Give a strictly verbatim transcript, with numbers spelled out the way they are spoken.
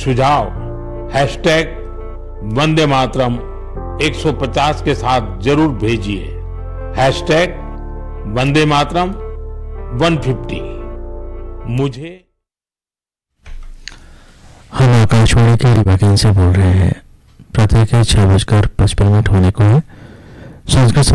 सुझाव हैशटैग वंदे मातरम एक सौ पचास के साथ जरूर भेजिए। हैशटैग वंदे मातरम एक सौ पचास। मुझे हम आकाशवाणी के रीवा केंद्र से बोल रहे हैं। प्रातः के छह बजकर पचपन मिनट होने को है। संस्कृत